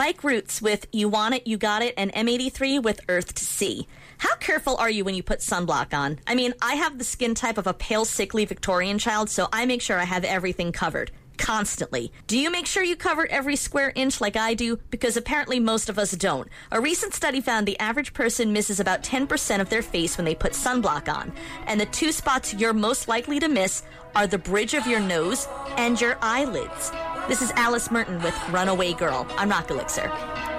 Bike Roots with You Want It, You Got It, and M83 with Earth to Sea. How careful are you when you put sunblock on? I mean, I have the skin type of a pale, sickly Victorian child, so I make sure I have everything covered. Constantly. Do you make sure you cover every square inch like I do? Because apparently most of us don't. A recent study found the average person misses about 10% of their face when they put sunblock on. And the two spots you're most likely to miss are the bridge of your nose and your eyelids. This is Alice Merton with Runaway Girl on Rock Elixir.